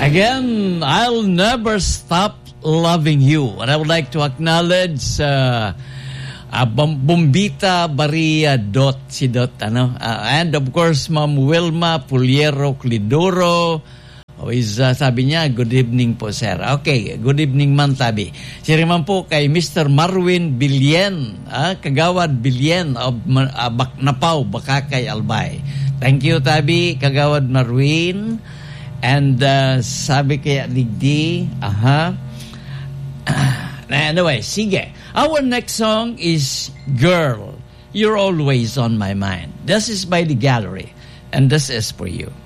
Again, I'll never stop loving you. And I would like to acknowledge Bombita Baria and of course Ma'am Wilma Puliero Clidoro. Sabi niya, good evening po, sir. Okay, good evening man, Tabi. Siriman po kay Mr. Marwin Bilyen, Kagawad Bilyen of Napaw, Bakakay, Albay. Thank you, Tabi, Kagawad Marwin. And sabi kay Ligdi, anyway, sige. Our next song is Girl, You're Always on My Mind. This is by The Gallery, and this is for you.